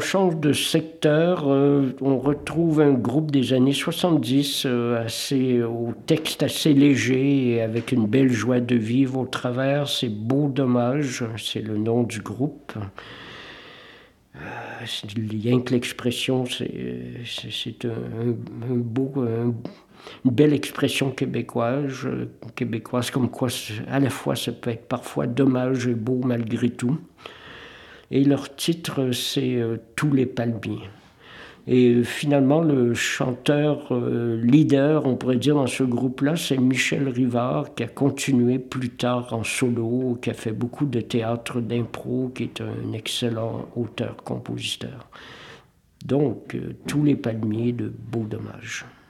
change de secteur, on retrouve un groupe des années 70 au texte assez léger et avec une belle joie de vivre au travers. C'est Beau Dommage, c'est le nom du groupe. Rien que l'expression, c'est une belle expression québécoise, comme quoi à la fois ça peut être parfois dommage et beau malgré tout. Et leur titre, c'est Tous les palmiers. Et finalement, le chanteur leader, on pourrait dire, dans ce groupe-là, c'est Michel Rivard, qui a continué plus tard en solo, qui a fait beaucoup de théâtre d'impro, qui est un excellent auteur-compositeur. Donc, Tous les palmiers de Beau Dommage.